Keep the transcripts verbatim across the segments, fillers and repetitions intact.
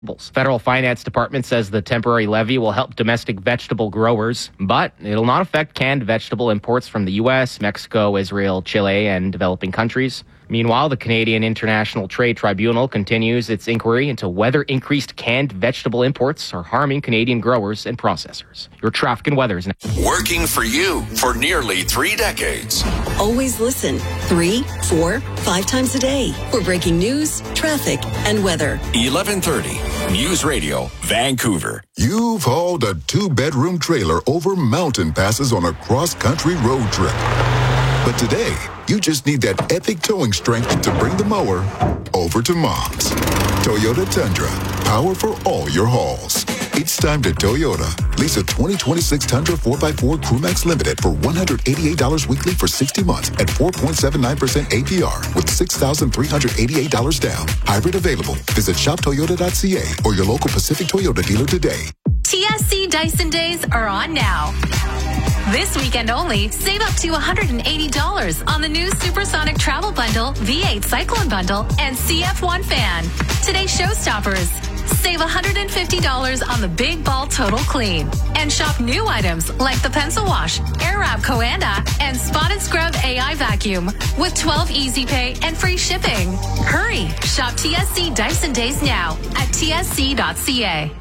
Federal Finance Department says the temporary levy will help domestic vegetable growers, but it'll not affect canned vegetable imports from the U S, Mexico, Israel, Chile, and developing countries. Meanwhile, the Canadian International Trade Tribunal continues its inquiry into whether increased canned vegetable imports are harming Canadian growers and processors. Your traffic and weather is now. Working for you for nearly three decades. Always listen three, four, five times a day for breaking news, traffic, and weather. eleven thirty News Radio, Vancouver. You've hauled a two-bedroom trailer over mountain passes on a cross-country road trip. But today, you just need that epic towing strength to bring the mower over to Mom's. Toyota Tundra, power for all your hauls. It's time to Toyota. Lease a twenty twenty-six Tundra four by four Crewmax Limited for one hundred eighty-eight dollars weekly for sixty months at four point seven nine percent A P R with six thousand three hundred eighty-eight dollars down. Hybrid available. Visit shop toyota dot c a or your local Pacific Toyota dealer today. T S C Dyson Days are on now. This weekend only, save up to one hundred eighty dollars on the new Supersonic Travel Bundle, V eight Cyclone Bundle, and C F one Fan. Today's showstoppers. Save one hundred fifty dollars on the Big Ball Total Clean. And shop new items like the Pencil Wash, Airwrap Coanda, and Spotted Scrub A I Vacuum with twelve Easy Pay and free shipping. Hurry! Shop T S C Dyson Days now at T S C dot c a.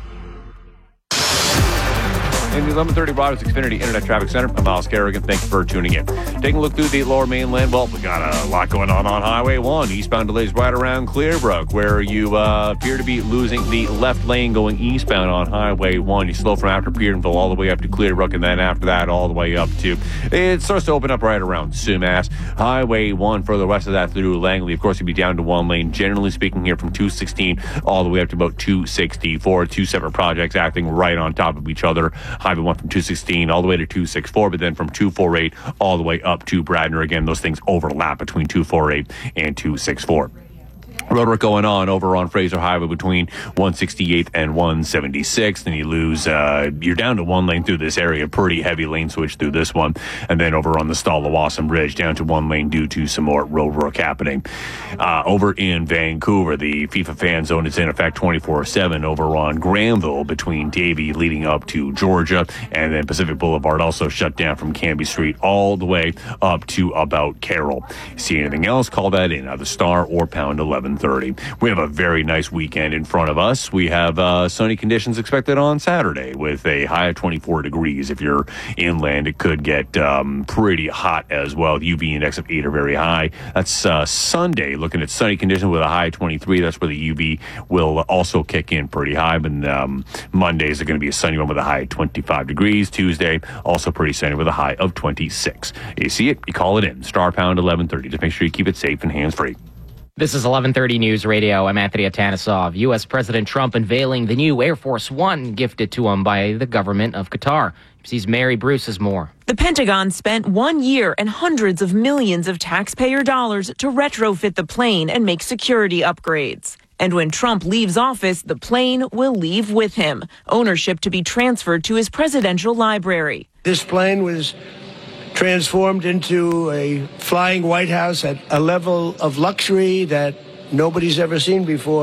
In the eleven thirty Rogers Xfinity Internet Traffic Center, I'm Miles Kerrigan. Thank you for tuning in. Taking a look through the lower mainland. Well, we got a lot going on on Highway one. Eastbound delays right around Clearbrook, where you uh, appear to be losing the left lane going eastbound on Highway one. You slow from after Petersville all the way up to Clearbrook, and then after that all the way up to... It starts to open up right around Sumas. Highway one further west of that through Langley. Of course, you'd be down to one lane, generally speaking, here from two sixteen all the way up to about two sixty-four. Two separate projects acting right on top of each other. Highway one from two sixteen all the way to two sixty-four, but then from two forty-eight all the way up to Bradner. Again, those things overlap between two forty-eight and two sixty-four. Road work going on over on Fraser Highway between one sixty-eighth and one seventy-sixth, and you lose, uh, you're down to one lane through this area, pretty heavy lane switch through this one, and then over on the Stallawasam Bridge, down to one lane due to some more road work happening. Uh, over in Vancouver, the FIFA fan zone is in effect twenty-four seven over on Granville between Davie leading up to Georgia, and then Pacific Boulevard also shut down from Canby Street all the way up to about Carroll. See anything else, call that in, either star or pound eleven thirty. We have a very nice weekend in front of us. We have uh, sunny conditions expected on Saturday with a high of twenty-four degrees. If you're inland, it could get um, pretty hot as well. The U V index of eight are very high. That's uh, Sunday, looking at sunny conditions with a high of twenty-three. That's where the U V will also kick in pretty high. But um, Mondays are going to be a sunny one with a high of twenty-five degrees. Tuesday, also pretty sunny with a high of twenty-six. You see it, you call it in. Star pound eleven thirty. Just make sure you keep it safe and hands-free. This is eleven thirty News Radio. I'm Anthony Atanasov. U S. President Trump unveiling the new Air Force One gifted to him by the government of Qatar. Sees Mary Bruce has more. The Pentagon spent one year and hundreds of millions of taxpayer dollars to retrofit the plane and make security upgrades. And when Trump leaves office, the plane will leave with him. Ownership to be transferred to his presidential library. This plane was transformed into a flying White House at a level of luxury that nobody's ever seen before.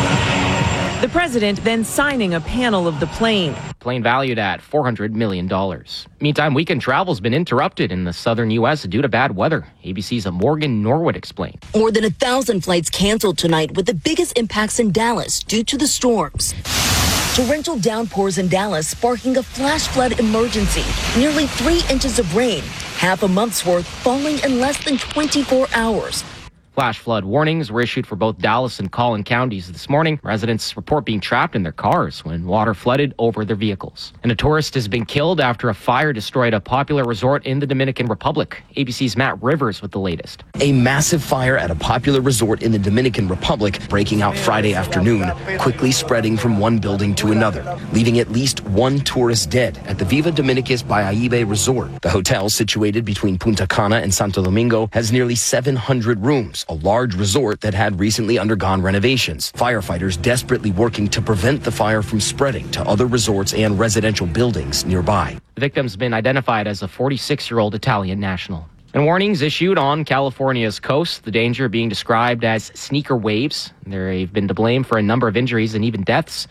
The president then signing a panel of the plane. Plane valued at four hundred million dollars. Meantime, weekend travel's been interrupted in the southern U S due to bad weather. A B C's Morgan Norwood explained. More than a thousand flights canceled tonight, with the biggest impacts in Dallas due to the storms. Torrential downpours in Dallas sparking a flash flood emergency. Nearly three inches of rain, half a month's worth falling in less than twenty-four hours. Flash flood warnings were issued for both Dallas and Collin counties this morning. Residents report being trapped in their cars when water flooded over their vehicles. And a tourist has been killed after a fire destroyed a popular resort in the Dominican Republic. A B C's Matt Rivers with the latest. A massive fire at a popular resort in the Dominican Republic breaking out Friday afternoon, quickly spreading from one building to another, leaving at least one tourist dead at the Viva Dominicus Bayaibe Resort. The hotel, situated between Punta Cana and Santo Domingo, has nearly seven hundred rooms, a large resort that had recently undergone renovations. Firefighters desperately working to prevent the fire from spreading to other resorts and residential buildings nearby. The victim's been identified as a forty-six-year-old Italian national. And warnings issued on California's coast, the danger being described as sneaker waves. They've been to blame for a number of injuries and even deaths.